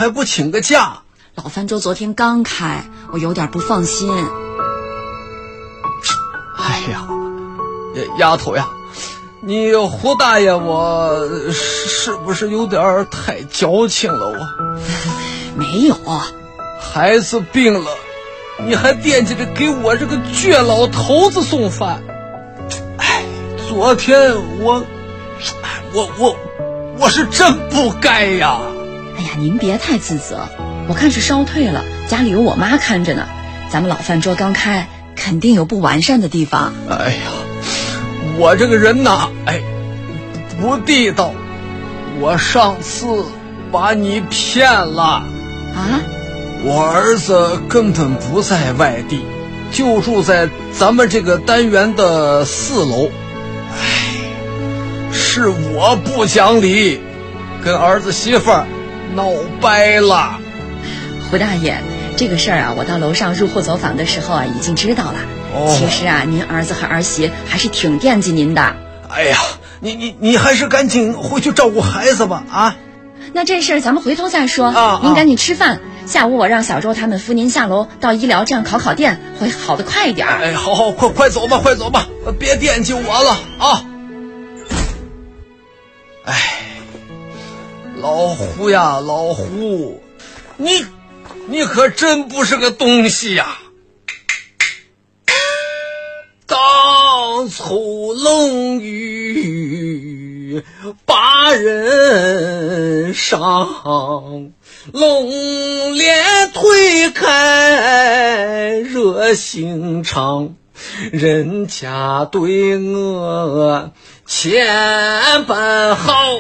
还不请个假？ 老饭桌昨天刚开，我有点不放心。 哎呀，丫头呀，你胡大爷我是不是有点太矫情了？我没有， 孩子病了，你还惦记着给我这个倔老头子送饭。哎，昨天我是真不该呀。 哎呀，您别太自责，我看是烧退了，家里有我妈看着呢。咱们老饭桌刚开，肯定有不完善的地方。 哎呀，我这个人呐，不地道，我上次把你骗了啊！ 我儿子根本不在外地，就住在咱们这个单元的4楼。是我不讲理，跟儿子媳妇儿闹掰了。 胡大爷，这个事儿啊，我到楼上入户走访的时候啊，已经知道了。其实啊，您儿子和儿媳还是挺惦记您的。 哎呀，你还是赶紧回去照顾孩子吧啊！ 那这事儿咱们回头再说啊！ 您赶紧吃饭，下午我让小周他们扶您下楼到医疗站考店，会好得快一点。 哎，好，快走吧，快走吧，别惦记我了啊！哎，老胡呀，老胡，你可真不是个东西呀！当初冷雨把人伤，冷脸推开热心肠，人家对我千般好。